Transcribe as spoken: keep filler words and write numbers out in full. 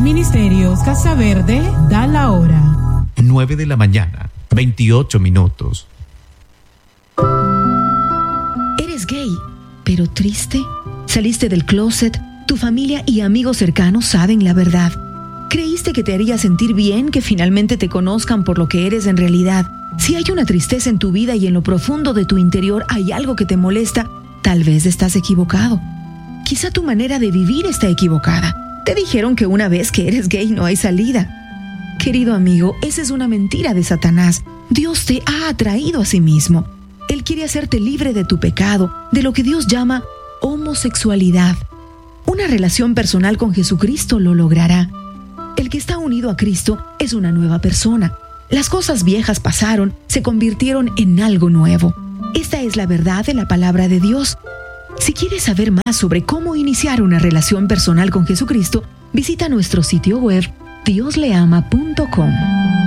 Ministerios Casa Verde da la hora. nueve de la mañana, veintiocho minutos. ¿Eres gay, pero triste? ¿Saliste del closet? ¿Tu familia y amigos cercanos saben la verdad? ¿Creíste que te haría sentir bien que finalmente te conozcan por lo que eres en realidad? Si hay una tristeza en tu vida y en lo profundo de tu interior hay algo que te molesta, tal vez estás equivocado. Quizá tu manera de vivir está equivocada. Te dijeron que una vez que eres gay no hay salida. Querido amigo, esa es una mentira de Satanás. Dios te ha atraído a sí mismo. Él quiere hacerte libre de tu pecado, de lo que Dios llama homosexualidad. Una relación personal con Jesucristo lo logrará. El que está unido a Cristo es una nueva persona. Las cosas viejas pasaron, se convirtieron en algo nuevo. Esta es la verdad de la palabra de Dios. Si quieres saber más sobre cómo iniciar una relación personal con Jesucristo, visita nuestro sitio web dios le ama punto com.